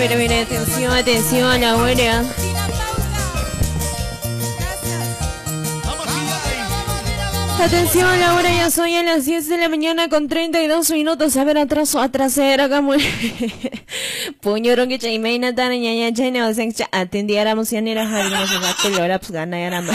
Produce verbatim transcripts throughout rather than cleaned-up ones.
Pero mira, atención, atención, ahora. Atención, la hora ya soy a las diez de la mañana con treinta y dos minutos. A ver, atraso, atrasera, como puño que chaimaina tan ñaña chayna o sea, atendiéramos yanera algunos de la hora pues gana ya nada más.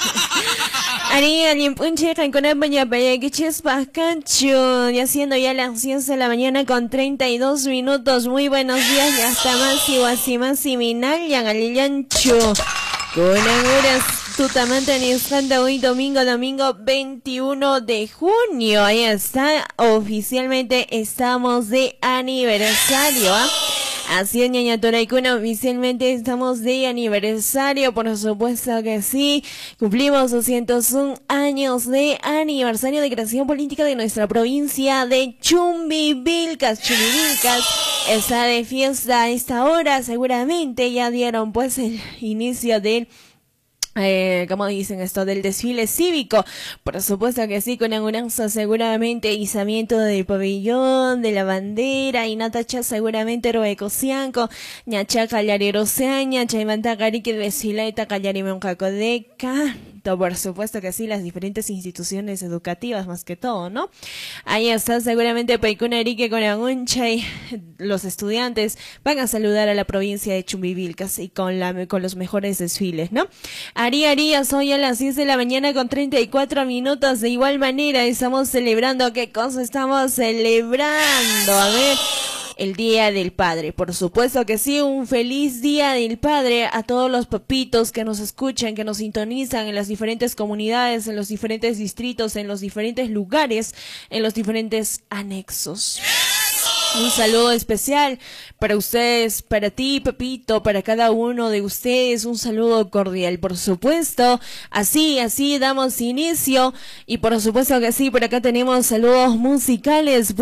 Ari, alguien punche con el baña para que chispas cancho. Y haciendo ya las diez de la mañana con treinta y dos minutos. Muy buenos días, ya está más y guasimas y minal, ya galilancho. Con horas tutamente en instante hoy domingo, domingo veintiuno de junio. Ahí está, oficialmente estamos de aniversario, ¿ah? Así es, ñaña Toraikuna, oficialmente estamos de aniversario, por supuesto que sí. Cumplimos doscientos uno años de aniversario de creación política de nuestra provincia de Chumbivilcas. Chumbivilcas está de fiesta a esta hora, seguramente ya dieron pues el inicio del... Eh, como dicen esto del desfile cívico, por supuesto que sí, con Anguranza seguramente izamiento del pabellón, de la bandera, y Natacha seguramente Roecosianco, Ñacha Callarero Seaña, Chaimanta Carique Desfilaita Callarime Cacodeca, por supuesto que sí, las diferentes instituciones educativas más que todo, ¿no? Ahí está seguramente Paikuna Erique con Aguncha y los estudiantes van a saludar a la provincia de Chumbivilcas y con la con los mejores desfiles, ¿no? Ari, Ari, soy a las diez de la mañana con treinta y cuatro minutos. De igual manera estamos celebrando, ¿qué cosa estamos celebrando? A ver, el Día del Padre, por supuesto que sí, un feliz Día del Padre a todos los papitos que nos escuchan, que nos sintonizan en las diferentes comunidades, en los diferentes distritos, en los diferentes lugares, en los diferentes anexos. Un saludo especial para ustedes, para ti, Pepito, para cada uno de ustedes, un saludo cordial, por supuesto. Así, así damos inicio y por supuesto que sí, por acá tenemos saludos musicales.